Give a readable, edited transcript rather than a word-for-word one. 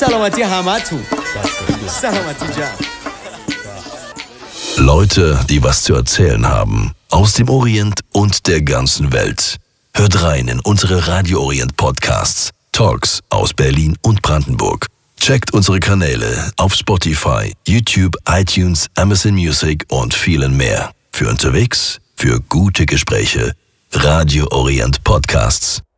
Salamati Hamatu. Salamati Jah. Leute, die was zu erzählen haben. Aus dem Orient und der ganzen Welt. Hört rein in unsere Radio Orient Podcasts. Talks aus Berlin und Brandenburg. Checkt unsere Kanäle auf Spotify, YouTube, iTunes, Amazon Music und vielen mehr. Für unterwegs, für gute Gespräche. Radio Orient Podcasts.